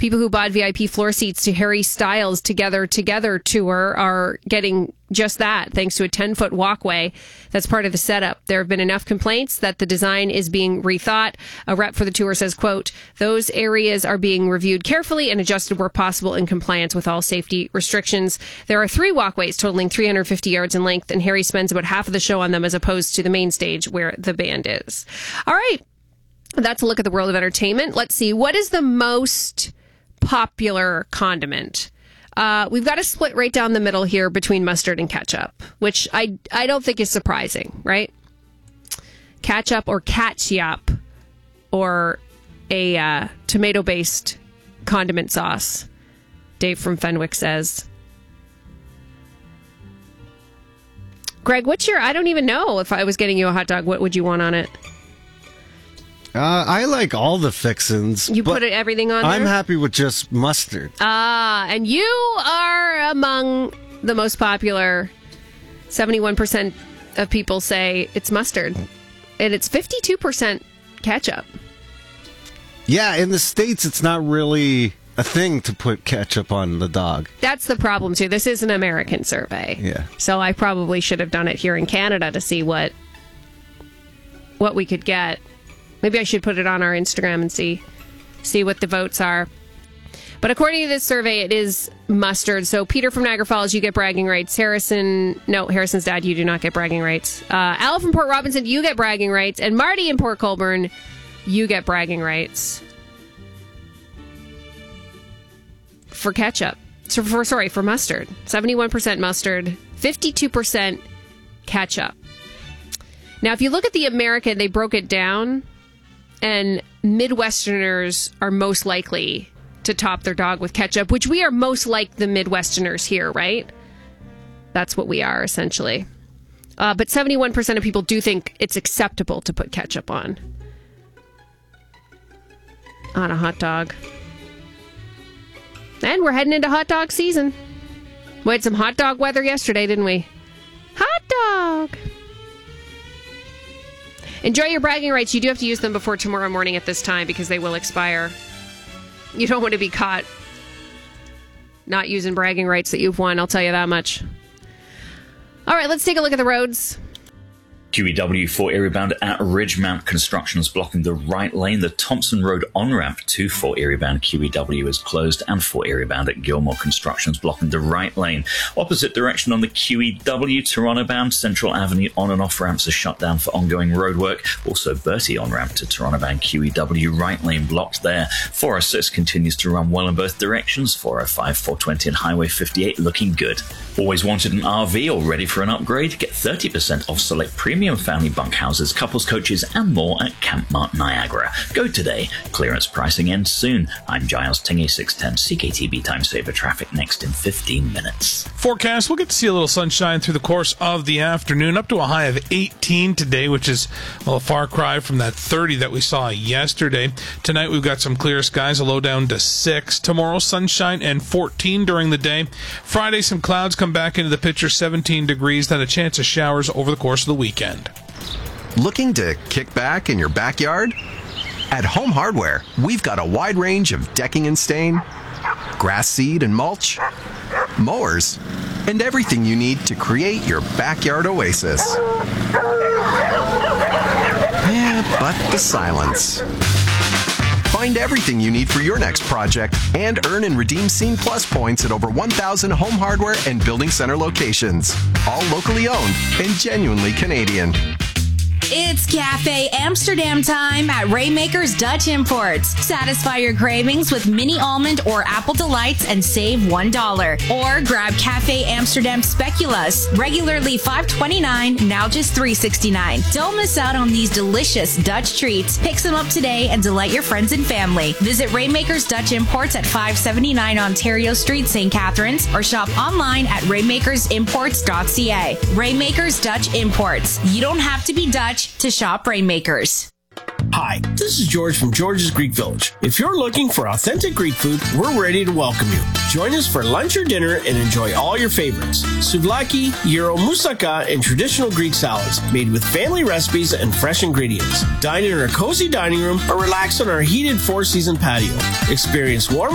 People who bought VIP floor seats to Harry Styles' Together tour are getting just that, thanks to a 10-foot walkway that's part of the setup. There have been enough complaints that the design is being rethought. A rep for the tour says, quote, those areas are being reviewed carefully and adjusted where possible in compliance with all safety restrictions. There are 3 walkways totaling 350 yards in length, and Harry spends about half of the show on them as opposed to the main stage where the band is. All right. That's a look at the world of entertainment. Let's see. What is the most popular condiment? We've got a split right down the middle here between mustard and ketchup, which I don't think is surprising, right? Ketchup or ketchup or a tomato-based condiment sauce. Dave from Fenwick says. Greg, I don't even know if I was getting you a hot dog, what would you want on it? I like all the fixins. You put everything on there? I'm happy with just mustard. And you are among the most popular. 71% of people say it's mustard. And it's 52% ketchup. Yeah, in the States, it's not really a thing to put ketchup on the dog. That's the problem, too. This is an American survey. Yeah. So I probably should have done it here in Canada to see what we could get. Maybe I should put it on our Instagram and see what the votes are. But according to this survey, it is mustard. So Peter from Niagara Falls, you get bragging rights. Harrison's dad, you do not get bragging rights. Al from Port Robinson, you get bragging rights. And Marty in Port Colborne, you get bragging rights. For ketchup. For mustard. 71% mustard, 52% ketchup. Now, if you look at the American, they broke it down. And Midwesterners are most likely to top their dog with ketchup, which we are most like the Midwesterners here, right? That's what we are, essentially. But 71% of people do think it's acceptable to put ketchup on a hot dog. And we're heading into hot dog season. We had some hot dog weather yesterday, didn't we? Hot dog! Enjoy your bragging rights. You do have to use them before tomorrow morning at this time because they will expire. You don't want to be caught not using bragging rights that you've won, I'll tell you that much. All right, let's take a look at the roads. QEW 4 area bound at Ridgemount. Construction is blocking the right lane. The Thompson Road on-ramp to 4 area bound QEW is closed, and 4 area bound at Gilmore. Construction is blocking the right lane. Opposite direction on the QEW Toronto bound, Central Avenue on and off ramps are shut down for ongoing roadwork. Also Bertie on-ramp to Toronto bound QEW, right lane blocked there. 406 continues to run well in both directions. 405, 420 and Highway 58 looking good. Always wanted an RV or ready for an upgrade? Get 30% off select premium family bunkhouses, couples coaches and more at Camp Mart Niagara. Go today. Clearance pricing ends soon. I'm Giles Tingy, 610 CKTB Time Saver Traffic next in 15 minutes. Forecast, we'll get to see a little sunshine through the course of the afternoon, up to a high of 18 today, which is a far cry from that 30 that we saw yesterday. Tonight we've got some clear skies, a low down to 6. Tomorrow, sunshine and 14 during the day. Friday, some clouds come back into the picture, 17 degrees, then a chance of showers over the course of the weekend. Looking to kick back in your backyard? At Home Hardware, we've got a wide range of decking and stain, grass seed and mulch, mowers, and everything you need to create your backyard oasis. Yeah, but the silence. Find everything you need for your next project and earn and redeem Scene Plus points at over 1,000 Home Hardware and Building Center locations. All locally owned and genuinely Canadian. It's Cafe Amsterdam time at Rainmaker's Dutch Imports. Satisfy your cravings with mini almond or apple delights and save $1. Or grab Cafe Amsterdam Speculoos, regularly $5.29, now just $3.69. Don't miss out on these delicious Dutch treats. Pick some up today and delight your friends and family. Visit Rainmaker's Dutch Imports at 579 Ontario Street, St. Catharines, or shop online at rainmakersimports.ca. Rainmaker's Dutch Imports. You don't have to be Dutch to shop Rainmakers. Hi, this is George from George's Greek Village. If you're looking for authentic Greek food, we're ready to welcome you. Join us for lunch or dinner and enjoy all your favorites. Souvlaki, gyro, moussaka, and traditional Greek salads made with family recipes and fresh ingredients. Dine in our cozy dining room or relax on our heated four-season patio. Experience warm